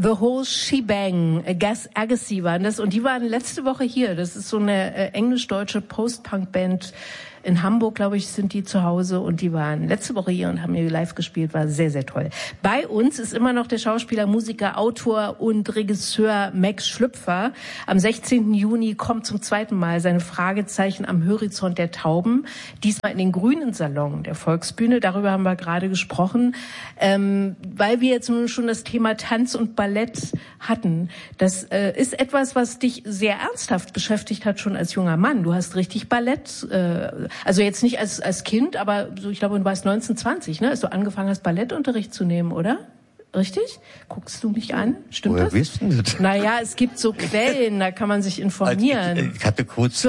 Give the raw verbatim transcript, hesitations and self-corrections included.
The Whole Shebang, Gas Agassi waren das. Und die waren letzte Woche hier. Das ist so eine äh, englisch-deutsche Post-Punk-Band. In Hamburg, glaube ich, sind die zu Hause und die waren letzte Woche hier und haben hier live gespielt. War sehr, sehr toll. Bei uns ist immer noch der Schauspieler, Musiker, Autor und Regisseur Max Schlüpfer. Am sechzehnten Juni kommt zum zweiten Mal seine Fragezeichen am Horizont der Tauben. Diesmal in den Grünen Salon der Volksbühne. Darüber haben wir gerade gesprochen. Ähm, weil wir jetzt nun schon das Thema Tanz und Ballett hatten. Das äh, ist etwas, was dich sehr ernsthaft beschäftigt hat, schon als junger Mann. Du hast richtig Ballett... Äh, Also jetzt nicht als als Kind, aber so, ich glaube, du warst neunzehn, zwanzig, ne, als du angefangen hast, Ballettunterricht zu nehmen, oder? Richtig? Guckst du mich an? Stimmt Woher das? wissen Sie das? Naja, es gibt so Quellen, da kann man sich informieren. Also ich, ich hatte kurz